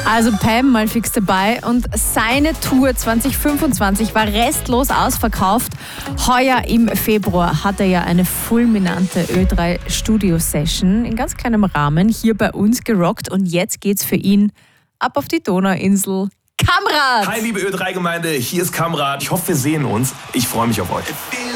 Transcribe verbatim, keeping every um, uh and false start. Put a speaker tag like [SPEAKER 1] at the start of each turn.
[SPEAKER 1] Also Pam mal fix dabei und seine Tour zwanzig fünfundzwanzig war restlos ausverkauft. Heuer im Februar hat er ja eine fulminante Ö drei Studio Session in ganz kleinem Rahmen hier bei uns gerockt und jetzt geht's für ihn ab auf die Donauinsel. Kamrat!
[SPEAKER 2] Hi liebe Ö drei Gemeinde, hier ist Kamrat. Ich hoffe wir sehen uns. Ich freue mich auf euch.